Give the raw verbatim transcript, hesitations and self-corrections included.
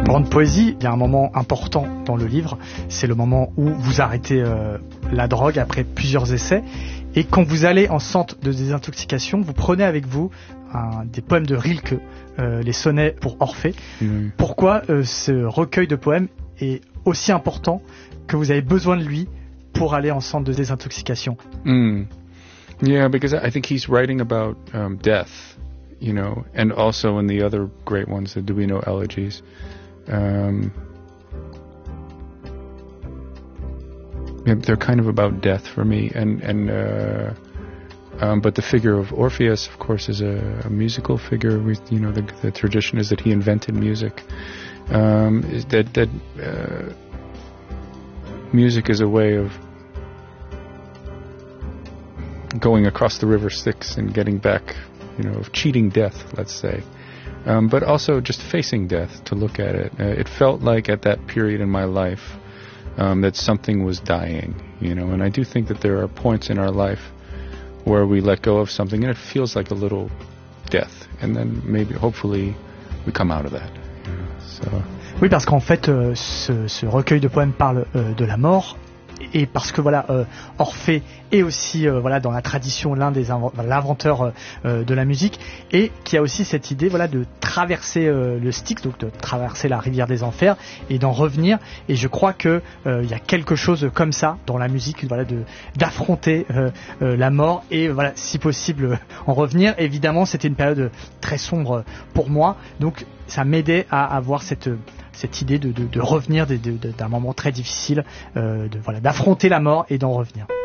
parlant de poésie, il y a un moment important dans le livre, c'est le moment où vous arrêtez euh, la drogue après plusieurs essais. Et quand vous allez en centre de désintoxication, vous prenez avec vous un, des poèmes de Rilke, euh, les sonnets pour Orphée. Mmh. Pourquoi euh, ce recueil de poèmes est aussi important que vous avez besoin de lui pour aller en centre de désintoxication? Mm. Yeah, because I think he's writing about um, death, you know, and also in the other great ones, the Duino elegies. Um, they're kind of about death for me, and and uh, um, but the figure of Orpheus, of course, is a, a musical figure. With, you know, the, the tradition is that he invented music. Um, is that that uh, music is a way of going across the river Styx and getting back, you know, of cheating death, let's say, um, but also just facing death, to look at it. Uh, it felt like at that period in my life um, that something was dying, you know, and I do think that there are points in our life where we let go of something and it feels like a little death, and then maybe, hopefully, we come out of that. You know, so. Oui, parce qu'en fait, euh, ce, ce recueil de poèmes parle euh, de la mort. Et parce que voilà, euh, Orphée est aussi euh, voilà dans la tradition l'un des inv- l'inventeur euh, de la musique, et qui a aussi cette idée voilà de traverser euh, le Styx, donc de traverser la rivière des enfers et d'en revenir. Et je crois que euh, il y a quelque chose comme ça dans la musique, voilà, de d'affronter euh, euh, la mort et voilà, si possible en revenir. Évidemment, c'était une période très sombre pour moi, donc ça m'aidait à avoir cette cette idée de, de, de revenir de, de, de, d'un moment très difficile, euh, de, voilà, d'affronter la mort et d'en revenir.